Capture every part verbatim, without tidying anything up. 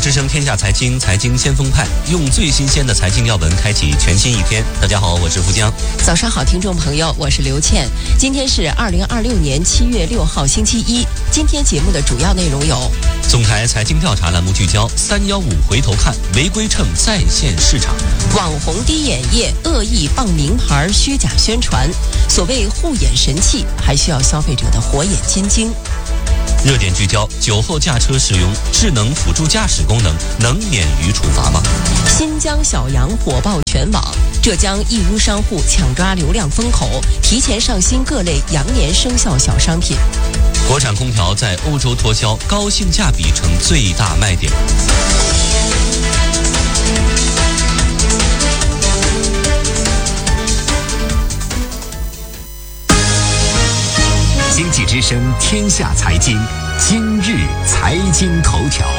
之声天下财经，财经先锋派，用最新鲜的财经要闻开启全新一天。大家好，我是富江。 早上好，听众朋友，我是刘倩。今天是二零二六年七月六号，星期一。今天节目的主要内容有： 总台财经调查栏目聚焦三幺五回头看，违规秤再现市场； 网红低眼液恶意傍名牌虚假宣传，所谓护眼神器，还需要消费者的火眼金睛。 热点聚焦酒后驾车使用智能辅助驾驶功能，能免于处罚吗？ 新疆小羊火爆全网，浙江义乌商户抢抓流量风口，提前上新各类羊年生肖小商品。 国产空调在欧洲脱销，高性价比成最大卖点。 经济之声天下财经，今日财经头条。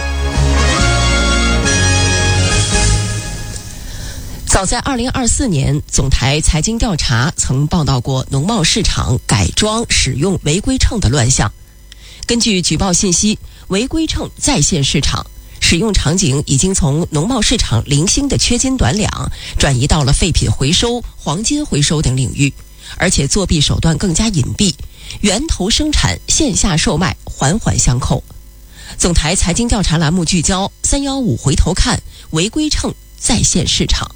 早在二零二四年，总台财经调查曾报道过农贸市场改装使用违规秤的乱象。根据举报信息，违规秤再现市场，使用场景已经从农贸市场零星的缺斤短两，转移到了废品回收、黄金回收等领域，而且作弊手段更加隐蔽，源头生产、线下售卖环环相扣。总台财经调查栏目聚焦三幺五回头看，违规秤再现市场。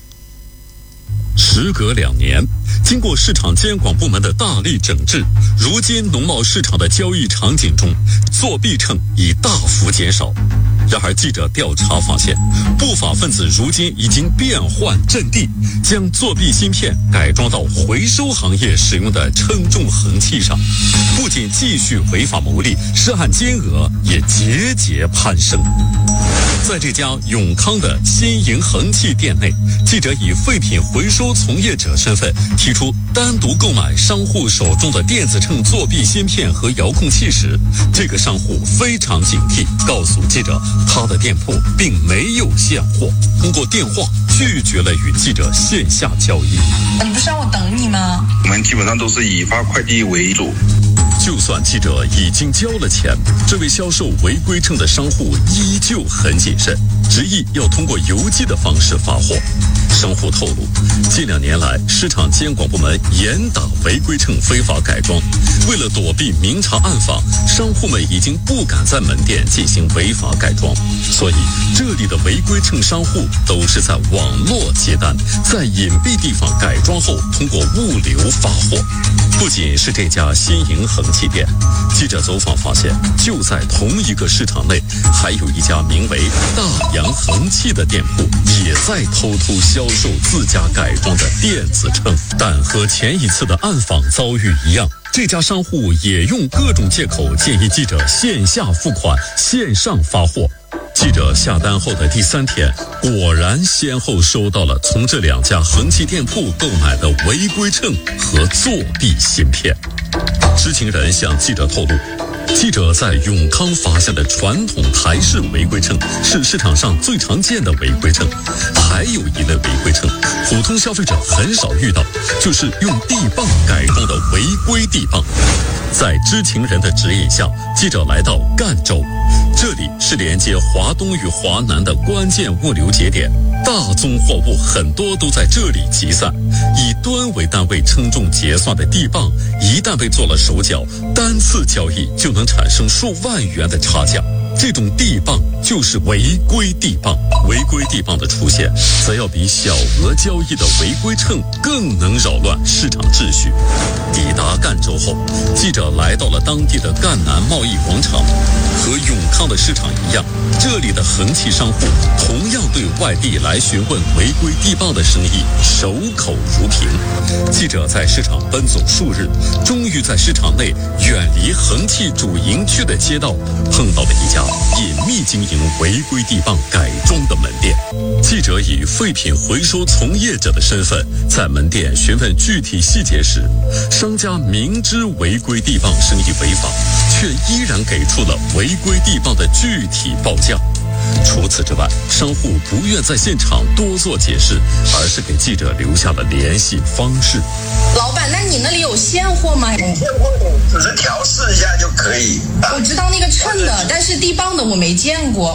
时隔两年，经过市场监管部门的大力整治，如今农贸市场的交易场景中，作弊秤已大幅减少。然而记者调查发现，不法分子如今已经变换阵地，将作弊芯片改装到回收行业使用的称重衡器上，不仅继续违法牟利，涉案金额也节节攀升。在这家永康的新营衡器店内，记者以废品回收从业者身份提出单独购买商户手中的电子秤作弊芯片和遥控器时，这个商户非常警惕，告诉记者他的店铺并没有现货，通过电话拒绝了与记者线下交易。 你不是让我等你吗？ 我们基本上都是以发快递为主。 就算记者已经交了钱，这位销售违规秤的商户依旧很谨慎，执意要通过邮寄的方式发货。商户透露，近两年来，市场监管部门严打违规秤非法改装，为了躲避明察暗访，商户们已经不敢在门店进行违法改装，所以这里的违规秤商户都是在网络接单，在隐蔽地方改装后通过物流发货。不仅是这家新营衡器店，记者走访发现，就在同一个市场内，还有一家名为大洋衡器的店铺，也在偷偷销售自家改装的电子秤。但和前一次的暗访遭遇一样，这家商户也用各种借口建议记者线下付款、线上发货。记者下单后的第三天，果然先后收到了从这两家衡器店铺购买的违规秤和作弊芯片。知情人向记者透露，记者在永康发现的传统台式违规秤是市场上最常见的违规秤，还有一类违规秤普通消费者很少遇到，就是用地磅改装的违规地磅。在知情人的指引下，记者来到赣州，这里是连接华东与华南的关键物流节点，大宗货物很多都在这里集散。以吨为单位称重结算的地磅，一旦被做了手脚，单次交易就能产生数万元的差价。这种地磅就是违规地磅，违规地磅的出现，则要比小额交易的违规秤更能扰乱市场秩序。抵达赣州后，记者来到了当地的赣南贸易广场，和永康的市场一样，这里的衡器商户同样对外地来询问违规地磅的生意守口如瓶。记者在市场奔走数日，终于在市场内远离衡器主营区的街道碰到了一家隐秘经营违规地磅改装的门店。记者以废品回收从业者的身份在门店询问具体细节时，商家明知违规地磅生意违法，却依然给出了违规地磅的具体报价。除此之外，商户不愿在现场多做解释，而是给记者留下了联系方式。 老板，那你那里有现货吗？ 有现货的只是调试一下就可以。 我知道那个秤的，但是地磅的我没见过。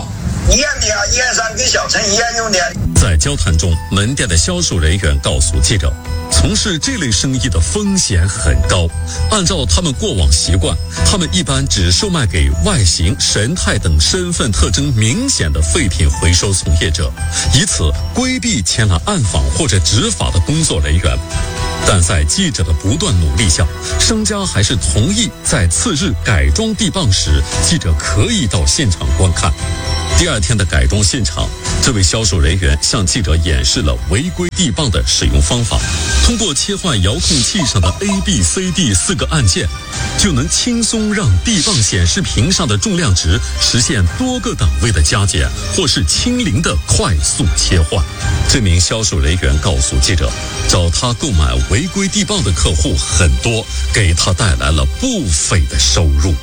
一样的啊，一二三跟小陈一样用的。 在交谈中，门店的销售人员告诉记者，从事这类生意的风险很高。按照他们过往习惯，他们一般只售卖给外形、神态等身份特征明显的废品回收从业者，以此规避前来暗访或者执法的工作人员。但在记者的不断努力下，商家还是同意在次日改装地磅时，记者可以到现场观看。第二天的改装现场，这位销售人员向记者演示了违规地磅的使用方法。通过切换遥控器上的 A、B、C、D 四个按键，就能轻松让地磅显示屏上的重量值实现多个档位的加减，或是清零的快速切换。这名销售人员告诉记者，找他购买违规地磅的客户很多，给他带来了不菲的收入。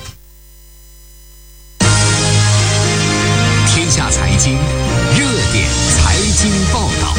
天下财经热点财经报道。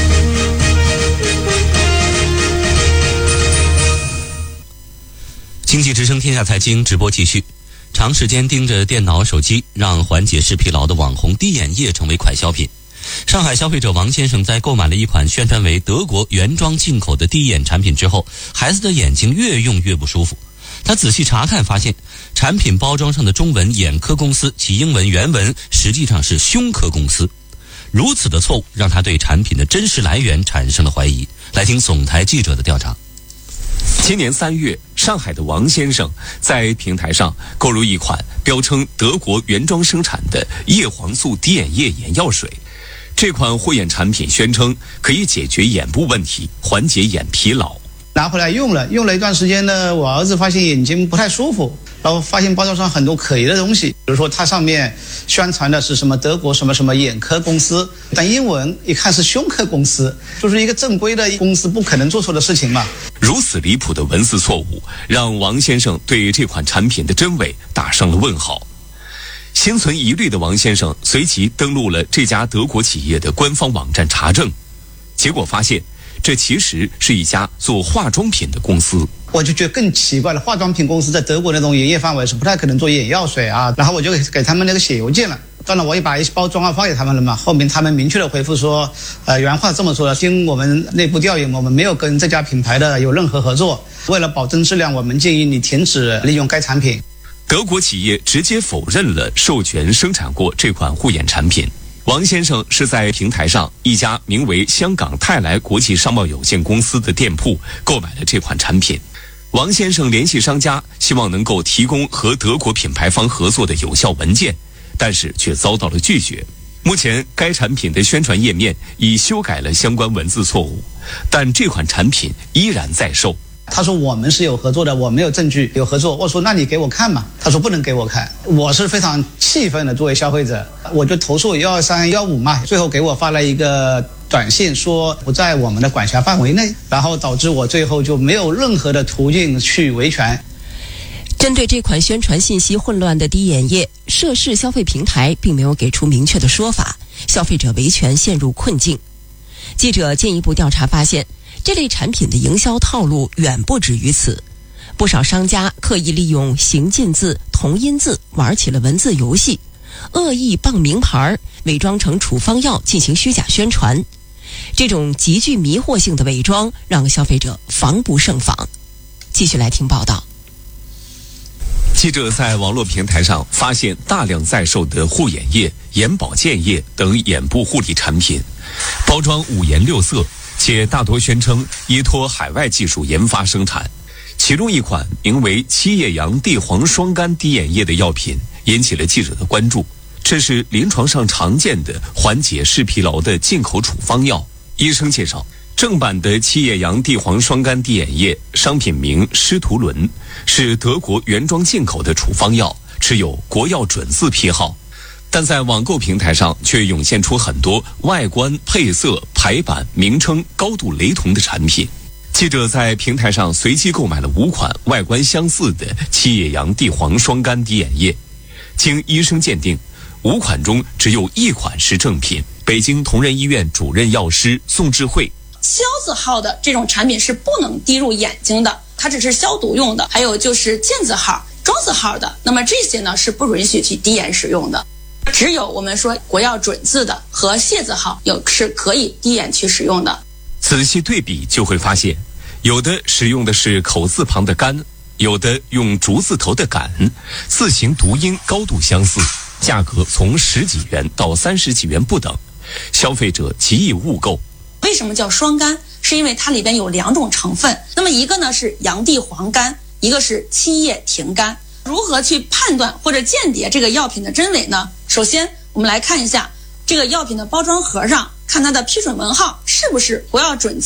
经济之声天下财经直播继续。长时间盯着电脑手机，让缓解视疲劳的网红滴眼液成为快消品。上海消费者王先生在购买了一款宣传为德国原装进口的滴眼产品之后，孩子的眼睛越用越不舒服。他仔细查看发现，产品包装上的中文眼科公司，其英文原文实际上是胸科公司。如此的错误让他对产品的真实来源产生了怀疑。来听总台记者的调查。 今年三月，上海的王先生在平台上购入一款标称德国原装生产的叶黄素滴眼液眼药水。这款护眼产品宣称可以解决眼部问题，缓解眼疲劳。 拿回来用了，用了一段时间呢，我儿子发现眼睛不太舒服，然后发现包装上很多可疑的东西，比如说它上面宣传的是什么德国什么什么眼科公司，但英文一看是胸科公司，就是一个正规的公司不可能做错的事情嘛。 如此离谱的文字错误，让王先生对这款产品的真伪打上了问号。心存疑虑的王先生随即登录了这家德国企业的官方网站查证，结果发现这其实是一家做化妆品的公司。 我就觉得更奇怪了，化妆品公司在德国那种营业范围是不太可能做眼药水啊。然后我就给给他们那个写邮件了，当然我也把一些包装啊发给他们了嘛。后面他们明确的回复说，呃，原话这么说的：经我们内部调研，我们没有跟这家品牌的有任何合作。为了保证质量，我们建议你停止利用该产品。 德国企业直接否认了授权生产过这款护眼产品。王先生是在平台上一家名为香港泰来国际商贸有限公司的店铺购买了这款产品。王先生联系商家，希望能够提供和德国品牌方合作的有效文件，但是却遭到了拒绝。目前该产品的宣传页面已修改了相关文字错误，但这款产品依然在售。 他说我们是有合作的，我没有证据有合作。我说那你给我看嘛。他说不能给我看。我是非常气愤的，作为消费者，我就投诉幺二三幺五嘛。最后给我发了一个短信说不在我们的管辖范围内，然后导致我最后就没有任何的途径去维权。 针对这款宣传信息混乱的滴眼液，涉事消费平台并没有给出明确的说法，消费者维权陷入困境。记者进一步调查发现，这类产品的营销套路远不止于此，不少商家刻意利用形近字、同音字玩起了文字游戏，恶意傍名牌，伪装成处方药进行虚假宣传。这种极具迷惑性的伪装让消费者防不胜防。继续来听报道。 记者在网络平台上发现大量在售的护眼液、眼保健液等眼部护理产品，包装五颜六色，且大多宣称依托海外技术研发生产。其中一款名为七叶杨地黄双苷滴眼液的药品引起了记者的关注。这是临床上常见的缓解视疲劳的进口处方药。医生介绍，正版的七叶杨地黄双苷滴眼液商品名施图伦，是德国原装进口的处方药，持有国药准字批号。但在网购平台上却涌现出很多外观、配色、排版、名称高度雷同的产品。记者在平台上随机购买了五款外观相似的七叶杨地黄双苷滴眼液，经医生鉴定，五款中只有一款是正品。北京同仁医院主任药师宋智慧， 消字号的这种产品是不能滴入眼睛的，它只是消毒用的。还有就是健字号、庄字号的，那么这些呢是不允许去滴眼使用的。 只有我们说国药准字的和械字号有是可以滴眼去使用的。 仔细对比就会发现，有的使用的是口字旁的甘，有的用竹字头的杆，字形读音高度相似，价格从十几元到三十几元不等，消费者极易误购。 为什么叫双甘？是因为它里边有两种成分，那么一个呢是洋地黄苷，一个是七叶葶苷。如何去判断或者鉴别这个药品的真伪呢？首先我们来看一下这个药品的包装盒上，看它的批准文号是不是国药准字